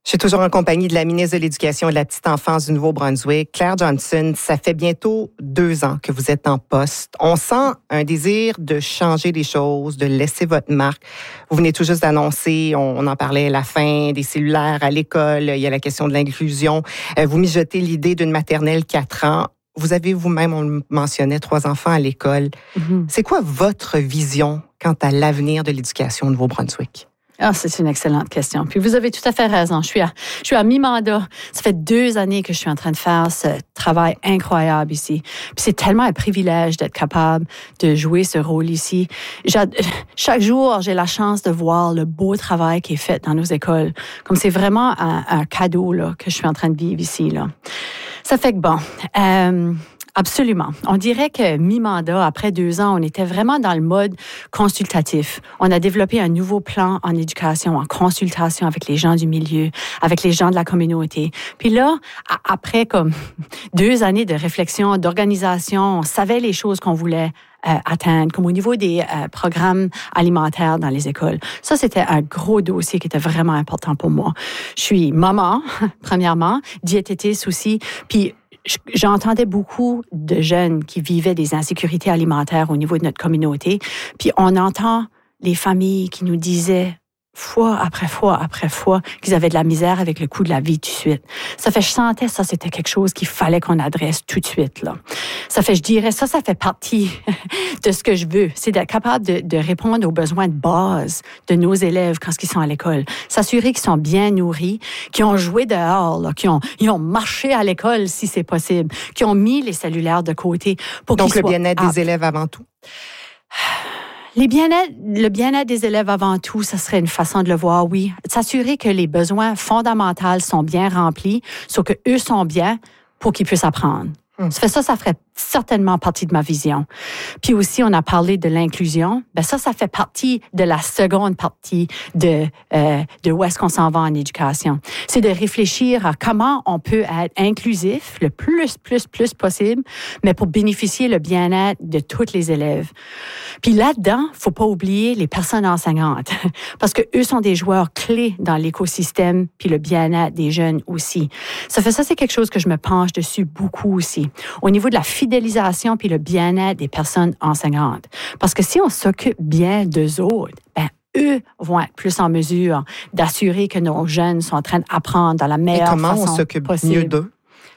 Je suis toujours en compagnie de la ministre de l'Éducation et de la petite enfance du Nouveau-Brunswick, Claire Johnson. Ça fait bientôt 2 ans que vous êtes en poste. On sent un désir de changer les choses, de laisser votre marque. Vous venez tout juste d'annoncer, on en parlait, la fin des cellulaires à l'école. Il y a la question de l'inclusion. Vous mijotez l'idée d'une maternelle 4 ans. Vous avez vous-même, on le mentionnait, 3 enfants à l'école. Mm-hmm. C'est quoi votre vision quant à l'avenir de l'éducation au Nouveau-Brunswick? Ah, c'est une excellente question. Puis vous avez tout à fait raison. Je suis à mi-mandat. Ça fait 2 années que je suis en train de faire ce travail incroyable ici. Puis c'est tellement un privilège d'être capable de jouer ce rôle ici. Chaque jour, j'ai la chance de voir le beau travail qui est fait dans nos écoles. Comme c'est vraiment un cadeau là, que je suis en train de vivre ici. Là. Ça fait que bon... Absolument. On dirait que mi-mandat, après 2 ans, on était vraiment dans le mode consultatif. On a développé un nouveau plan en éducation, en consultation avec les gens du milieu, avec les gens de la communauté. Puis là, après comme 2 années de réflexion, d'organisation, on savait les choses qu'on voulait atteindre, comme au niveau des programmes alimentaires dans les écoles. Ça, c'était un gros dossier qui était vraiment important pour moi. Je suis maman, premièrement, diététiste aussi, puis j'entendais beaucoup de jeunes qui vivaient des insécurités alimentaires au niveau de notre communauté. Puis on entend les familles qui nous disaient fois après fois qu'ils avaient de la misère avec le coût de la vie tout de suite. Ça fait, je sentais ça, c'était quelque chose qu'il fallait qu'on adresse tout de suite, là. Ça fait, je dirais, ça fait partie de ce que je veux. C'est d'être capable de répondre aux besoins de base de nos élèves quand ils sont à l'école. S'assurer qu'ils sont bien nourris, qu'ils ont joué dehors, là, ils ont marché à l'école si c'est possible, qu'ils ont mis les cellulaires de côté pour qu'ils soient... Donc, le bien-être des élèves avant tout? Le bien-être des élèves avant tout, ça serait une façon de le voir, oui. S'assurer que les besoins fondamentaux sont bien remplis, sauf qu'eux sont bien pour qu'ils puissent apprendre. Ça ferait certainement partie de ma vision. Puis aussi, on a parlé de l'inclusion. Ben ça fait partie de la seconde partie de où est-ce qu'on s'en va en éducation. C'est de réfléchir à comment on peut être inclusif le plus possible, mais pour bénéficier le bien-être de tous les élèves. Puis là-dedans, faut pas oublier les personnes enseignantes, parce que eux sont des joueurs clés dans l'écosystème, puis le bien-être des jeunes aussi. Ça, c'est quelque chose que je me penche dessus beaucoup aussi. Au niveau de la fidélisation puis le bien-être des personnes enseignantes. Parce que si on s'occupe bien d'eux autres, eux vont être plus en mesure d'assurer que nos jeunes sont en train d'apprendre dans la meilleure façon possible. Et comment on s'occupe mieux d'eux?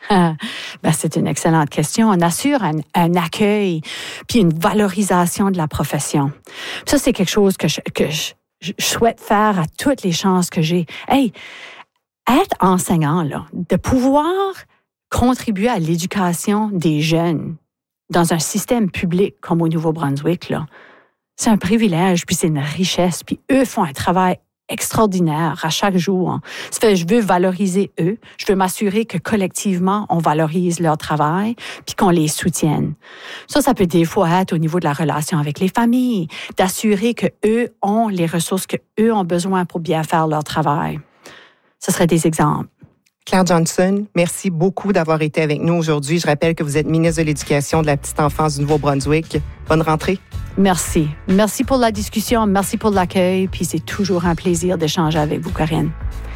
C'est une excellente question. On assure un accueil puis une valorisation de la profession. Ça, c'est quelque chose que je souhaite faire à toutes les chances que j'ai. Hey, être enseignant, là, de pouvoir contribuer à l'éducation des jeunes dans un système public comme au Nouveau-Brunswick, là, c'est un privilège, puis c'est une richesse. Puis eux font un travail extraordinaire à chaque jour. Ça fait, je veux valoriser eux. Je veux m'assurer que collectivement, on valorise leur travail puis qu'on les soutienne. Ça peut des fois être au niveau de la relation avec les familles, d'assurer que eux ont les ressources que eux ont besoin pour bien faire leur travail. Ce seraient des exemples. Claire Johnson, merci beaucoup d'avoir été avec nous aujourd'hui. Je rappelle que vous êtes ministre de l'Éducation de la petite enfance du Nouveau-Brunswick. Bonne rentrée. Merci. Merci pour la discussion, merci pour l'accueil, puis c'est toujours un plaisir d'échanger avec vous, Karine.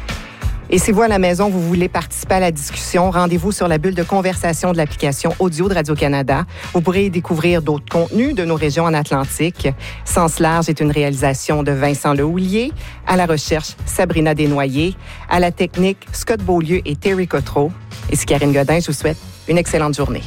Et si vous, à la maison, vous voulez participer à la discussion, rendez-vous sur la bulle de conversation de l'application audio de Radio-Canada. Vous pourrez y découvrir d'autres contenus de nos régions en Atlantique. Sens large est une réalisation de Vincent Lehouillier. À la recherche, Sabrina Desnoyers. À la technique, Scott Beaulieu et Terry Cotreau. Et c'est Karine Godin. Je vous souhaite une excellente journée.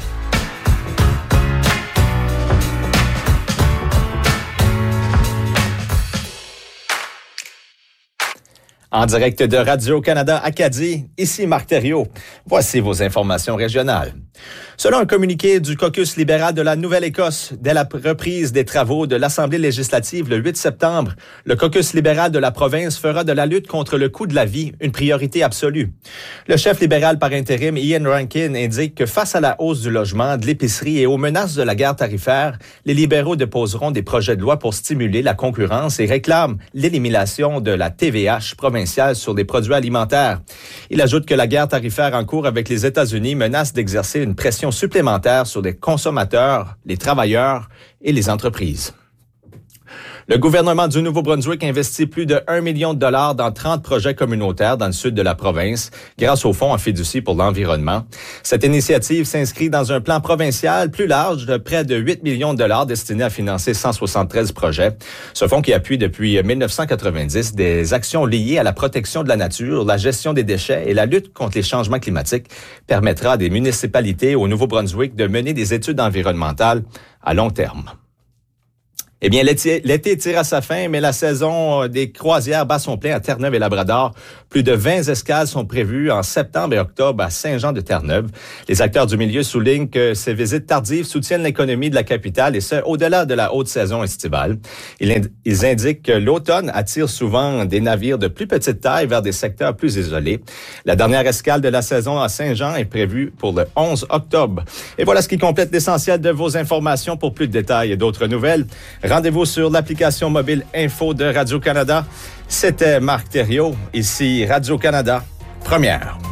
En direct de Radio-Canada Acadie, ici Marc Thériault. Voici vos informations régionales. Selon un communiqué du caucus libéral de la Nouvelle-Écosse, dès la reprise des travaux de l'Assemblée législative le 8 septembre, le caucus libéral de la province fera de la lutte contre le coût de la vie une priorité absolue. Le chef libéral par intérim, Ian Rankin, indique que face à la hausse du logement, de l'épicerie et aux menaces de la guerre tarifaire, les libéraux déposeront des projets de loi pour stimuler la concurrence et réclament l'élimination de la TVH provinciale sur des produits alimentaires. Il ajoute que la guerre tarifaire en cours avec les États-Unis menace d'exercer une pression supplémentaire sur les consommateurs, les travailleurs et les entreprises. Le gouvernement du Nouveau-Brunswick investit plus de 1 million de dollars dans 30 projets communautaires dans le sud de la province, grâce au Fonds en fiducie pour l'environnement. Cette initiative s'inscrit dans un plan provincial plus large de près de 8 millions de dollars destinés à financer 173 projets. Ce fonds qui appuie depuis 1990 des actions liées à la protection de la nature, la gestion des déchets et la lutte contre les changements climatiques permettra à des municipalités au Nouveau-Brunswick de mener des études environnementales à long terme. Eh bien, l'été tire à sa fin, mais la saison des croisières bat son plein à Terre-Neuve et Labrador. Plus de 20 escales sont prévues en septembre et octobre à Saint-Jean-de-Terre-Neuve. Les acteurs du milieu soulignent que ces visites tardives soutiennent l'économie de la capitale et ce, au-delà de la haute saison estivale. Ils indiquent que l'automne attire souvent des navires de plus petite taille vers des secteurs plus isolés. La dernière escale de la saison à Saint-Jean est prévue pour le 11 octobre. Et voilà ce qui complète l'essentiel de vos informations. Pour plus de détails et d'autres nouvelles, rendez-vous sur l'application mobile Info de Radio-Canada. C'était Marc Thériault, ici Radio-Canada, première.